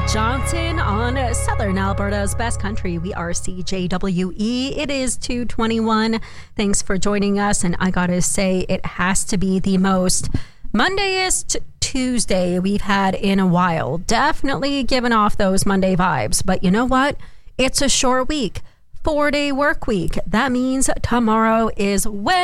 Johnson on Southern Alberta's best country. We are CJWE. It is 2:21. Thanks for joining us. And I gotta say, it has to be the most Mondayest Tuesday we've had in a while. Definitely giving off those Monday vibes. But you know what? It's a short week. 4-day work week. That means tomorrow is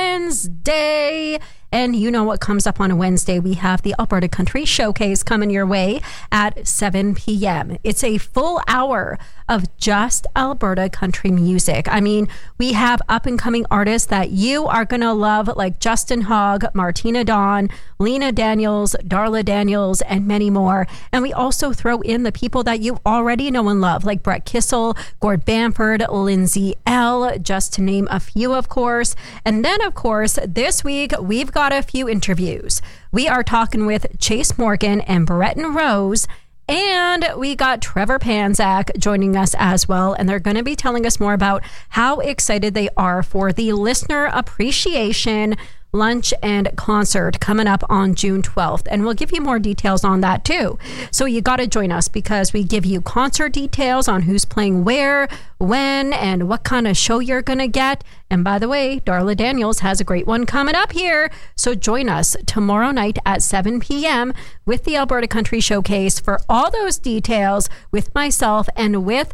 Wednesday. And you know what comes up on a Wednesday? We have the Alberta Country Showcase coming your way at 7 p.m. It's a full hour of just Alberta country music. I mean, we have up-and-coming artists that you are going to love, like Justin Hogg, Martina Dawn, Lena Daniels, Darla Daniels, and many more. And we also throw in the people that you already know and love, like Brett Kissel, Gord Bamford, Lindsay L., just to name a few, of course. And then, of course, this week, we've got a few interviews. We are talking with Chase Morgan and Breton Rose, and we got Trevor Panzak joining us as well, and they're going to be telling us more about how excited they are for the Listener Appreciation Lunch and Concert coming up on June 12th. And we'll give you more details on that too. So you got to join us because we give you concert details on who's playing where, when, and what kind of show you're going to get. And by the way, Darla Daniels has a great one coming up here. So join us tomorrow night at 7 p.m. with the Alberta Country Showcase for all those details with myself and with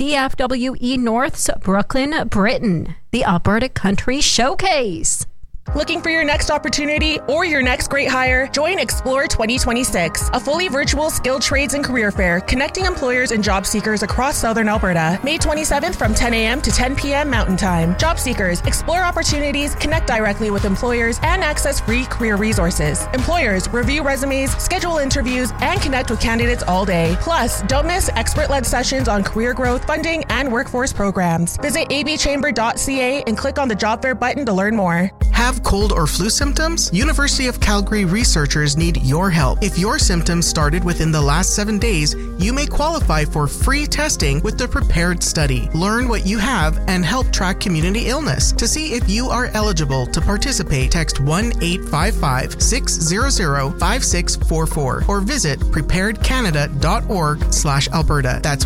CFWE North's Brooklyn Britain, the Alberta Country Showcase. Looking for your next opportunity or your next great hire? Join Explore 2026, a fully virtual skilled trades and career fair connecting employers and job seekers across Southern Alberta. May 27th from 10 a.m. to 10 p.m. Mountain Time. Job seekers, explore opportunities, connect directly with employers, and access free career resources. Employers, review resumes, schedule interviews, and connect with candidates all day. Plus, don't miss expert-led sessions on career growth, funding, and workforce programs. Visit abchamber.ca and click on the job fair button to learn more. Have cold or flu symptoms? University of Calgary researchers need your help. If your symptoms started within the last 7 days, you may qualify for free testing with the Prepared Study. Learn what you have and help track community illness. To see if you are eligible to participate, text 1-855-600-5644 or visit preparedcanada.org/Alberta. That's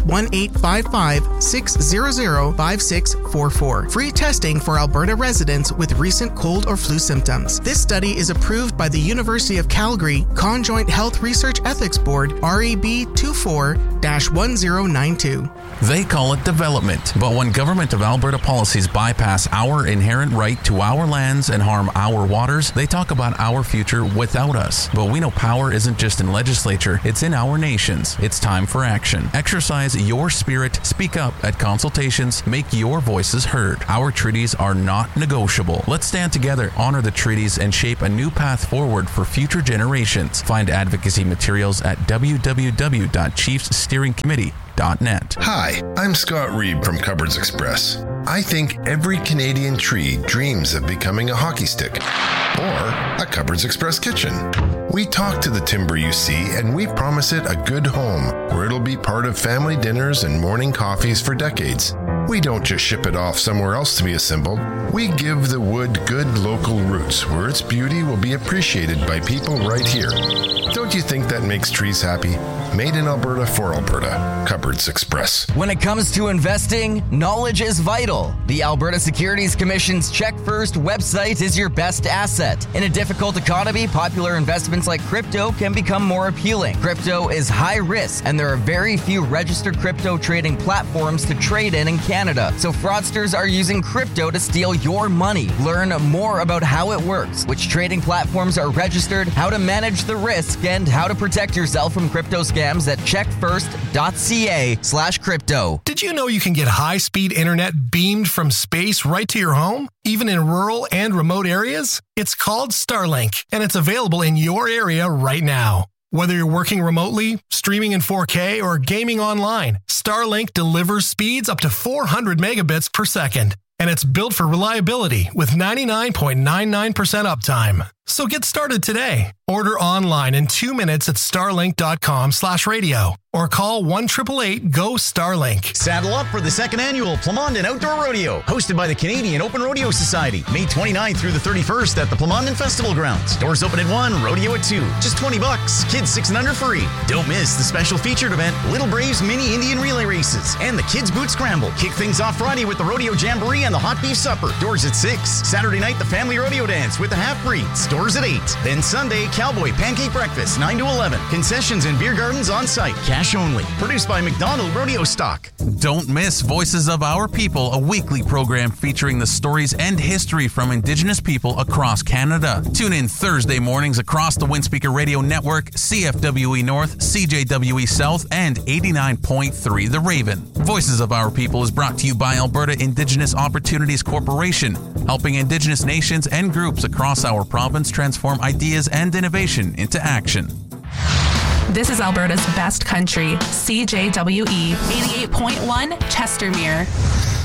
1-855-600-5644. Free testing for Alberta residents with recent cold or flu symptoms. This study is approved by the University of Calgary Conjoint Health Research Ethics Board, REB 24-1092. They call it development, but when Government of Alberta policies bypass our inherent right to our lands and harm our waters, they talk about our future without us. But we know power isn't just in legislature, it's in our nations. It's time for action. Exercise your spirit, speak up at consultations, make your voices heard. Our treaties are not negotiable. Let's stand together, honor the treaties, and shape a new path forward for future generations. Find advocacy materials at www.chiefssteeringcommittee.net. Hi, I'm Scott Reeb from Cupboards Express. I think every Canadian tree dreams of becoming a hockey stick or a Cupboards Express kitchen. We talk to the timber you see and we promise it a good home where it'll be part of family dinners and morning coffees for decades. We don't just ship it off somewhere else to be assembled. We give the wood good local roots where its beauty will be appreciated by people right here. Don't you think that makes trees happy? Made in Alberta for Alberta. Cupboards Express. When it comes to investing, knowledge is vital. The Alberta Securities Commission's Check First website is your best asset. In a difficult economy, popular investments like crypto can become more appealing. Crypto is high risk, and there are very few registered crypto trading platforms to trade in Canada. So fraudsters are using crypto to steal your money. Learn more about how it works, which trading platforms are registered, how to manage the risk, and how to protect yourself from crypto scams at checkfirst.ca/crypto. Did you know you can get high-speed internet beamed from space right to your home, even in rural and remote areas? It's called Starlink, and it's available in your area right now. Whether you're working remotely, streaming in 4K, or gaming online, Starlink delivers speeds up to 400 megabits per second. And it's built for reliability with 99.99% uptime. So get started today. Order online in 2 minutes at starlink.com/radio or call 1-888-GO-STARLINK. Saddle up for the second annual Plamondon Outdoor Rodeo, hosted by the Canadian Open Rodeo Society, May 29th through the 31st at the Plamondon Festival Grounds. Doors open at 1, rodeo at 2. Just $20. Kids 6 and under free. Don't miss the special featured event, Little Braves Mini Indian Relay Races, and the Kids Boot Scramble. Kick things off Friday with the Rodeo Jamboree and the Hot Beef Supper. Doors at 6. Saturday night, the Family Rodeo Dance with the Half-Breeds. Doors at 8. Then Sunday, Cowboy Pancake Breakfast, 9 to 11. Concessions and beer gardens on site. Cash only. Produced by McDonald Rodeo Stock. Don't miss Voices of Our People, a weekly program featuring the stories and history from Indigenous people across Canada. Tune in Thursday mornings across the Windspeaker Radio Network, CFWE North, CJWE South, and 89.3 The Raven. Voices of Our People is brought to you by Alberta Indigenous Opportunities Corporation, helping Indigenous nations and groups across our province transform ideas and innovation into action. This is Alberta's best country, CJWE 88.1 Chestermere.